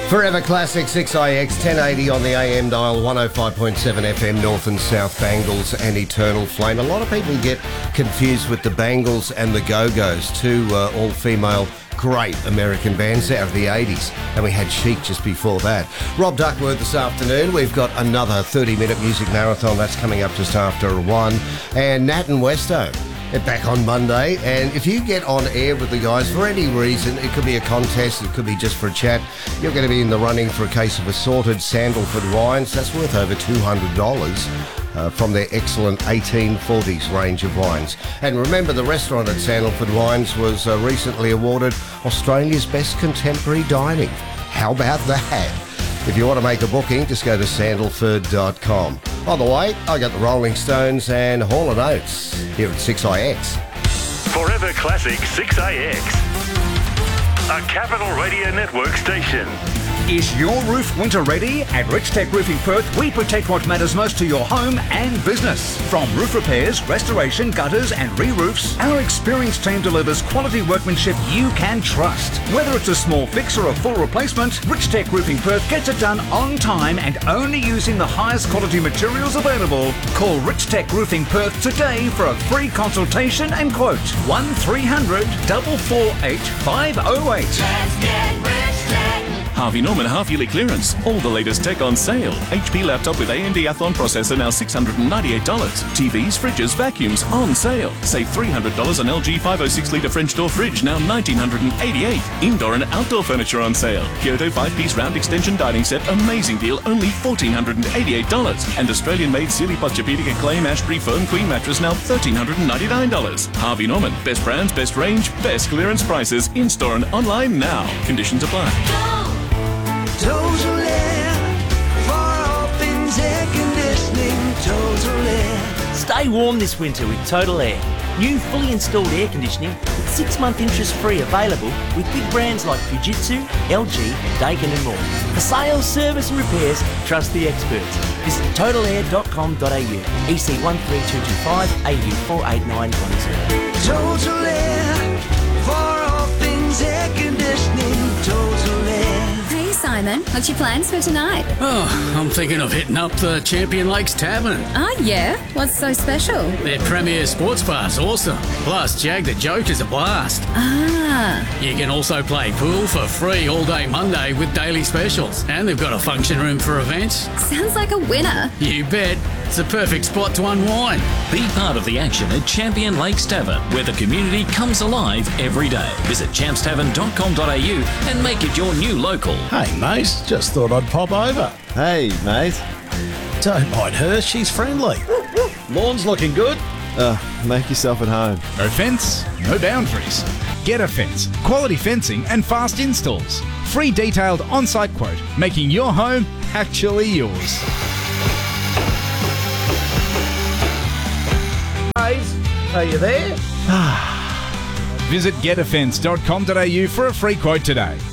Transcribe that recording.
Forever Classic 6IX 1080 on the AM dial, 105.7 FM North and South Bangles and Eternal Flame. A lot of people get confused with the Bangles and the Go-Go's, two all-female great American bands out of the 80s, and we had Chic just before that. Rob Duckworth this afternoon. We've got another 30-minute music marathon that's coming up just after 1, and Nat and Westo. They're back on Monday, and if you get on air with the guys for any reason, it could be a contest, it could be just for a chat, you're going to be in the running for a case of assorted Sandalford wines. That's worth over $200 from their excellent 1840s range of wines. And remember, the restaurant at Sandalford Wines was recently awarded Australia's Best Contemporary Dining. How about that? If you want to make a booking, just go to sandalford.com. On the way, I got the Rolling Stones and Hall & Oates here at 6IX. Forever Classic 6IX. A Capital Radio Network station. Is your roof winter ready? At Rich Tech Roofing Perth, we protect what matters most to your home and business. From roof repairs, restoration, gutters and re-roofs, our experienced team delivers quality workmanship you can trust. Whether it's a small fix or a full replacement, Rich Tech Roofing Perth gets it done on time and only using the highest quality materials available. Call Rich Tech Roofing Perth today for a free consultation and quote. 1300 448 508. Let's get Rich Tech. Harvey Norman half-yearly clearance. All the latest tech on sale. HP laptop with AMD Athlon processor now $698. TVs, fridges, vacuums on sale. Save $300 on LG 506-litre French door fridge, now $1,988. Indoor and outdoor furniture on sale. Kyoto 5-piece round extension dining set, amazing deal, only $1,488. And Australian-made Sealy Posturepedic Acclaim Ashbury Foam Queen mattress, now $1,399. Harvey Norman. Best brands, best range, best clearance prices. In-store and online now. Conditions apply. Total Air, for all things air conditioning, Total Air. Stay warm this winter with Total Air. New fully installed air conditioning with 6-month interest-free available with big brands like Fujitsu, LG, Daikin and more. For sales, service and repairs, trust the experts. Visit totalair.com.au, EC 13225, AU 48910. Total Air, for all things air conditioning, Total Air. Hey Simon, what's your plans for tonight? Oh, I'm thinking of hitting up the Champion Lakes Tavern. Oh yeah? What's so special? Their premier sports bar's awesome. Plus, Jag the Joke is a blast. Ah. You can also play pool for free all day Monday with daily specials. And they've got a function room for events. Sounds like a winner. You bet. It's a perfect spot to unwind. Be part of the action at Champion Lakes Tavern, where the community comes alive every day. Visit champstavern.com.au and make it your new local. Hey, mate, just thought I'd pop over. Hey, mate. Don't mind her, she's friendly. Lawn's looking good. Make yourself at home. No fence, no boundaries. Get a Fence. Quality fencing and fast installs. Free detailed on-site quote, making your home actually yours. Are you there? Visit getafence.com.au for a free quote today.